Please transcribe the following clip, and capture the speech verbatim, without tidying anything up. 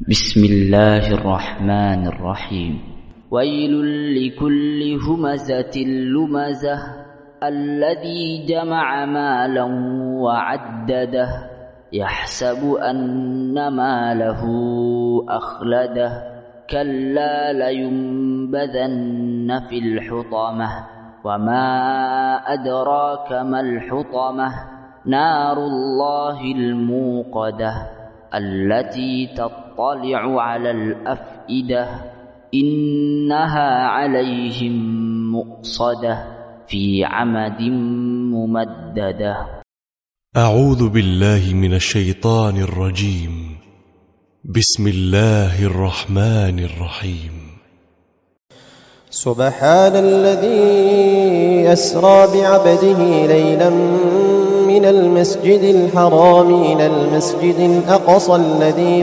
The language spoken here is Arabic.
بسم الله الرحمن الرحيم. ويل لكل همزة لمزة الذي جمع مالا وعدده يحسب أن ماله أخلده كلا لينبذن في الحطمة وما أدراك ما الحطمة نار الله الموقدة التي تطلع على الأفئدة إنها عليهم مؤصدة في عمد ممددة. أعوذ بالله من الشيطان الرجيم. بسم الله الرحمن الرحيم. سبحان الذي أسرى بعبده ليلا من المسجد الحرام إلى المسجد الأقصى الذي